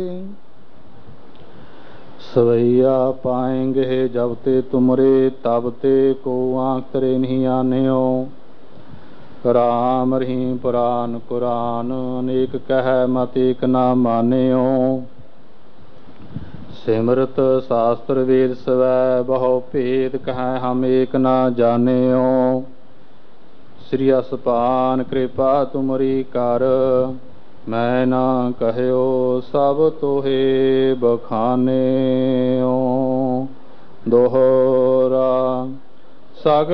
सवैया पाएंगे जब ते तुमरे तब ते को आँख तरे नहीं आन्यो। राम रहीम पुराण कुरान अनेक कह मत एक ना मान्यो। सिमरत शास्त्र वेद सवै बहु भेद कह हम एक ना जान्यो। श्री असपान कृपा तुमरी कर मैं ना कहयो सब तोहे बखान्यो। दोहरा सग